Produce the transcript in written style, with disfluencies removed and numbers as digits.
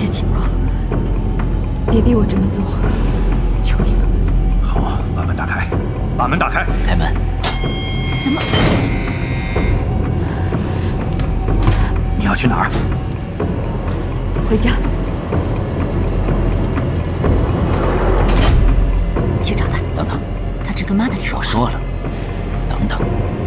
实情况，别逼我这么做，求你了。 好，把门打开，把门打开， 开门。 怎么？ 你要去哪儿？ 回家。 去找他。 等等， 他只跟妈的里说话。 我说了，等等。